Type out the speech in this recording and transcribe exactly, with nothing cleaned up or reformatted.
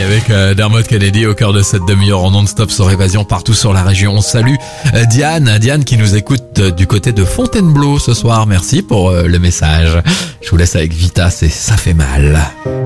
avec euh, Dermot Kennedy au cœur de cette demi-heure en non-stop sur Évasion partout sur la région. On salue euh, Diane, Diane qui nous écoute euh, du côté de Fontainebleau ce soir. Merci pour euh, le message. Je vous laisse avec Vita, c'est Ça fait mal.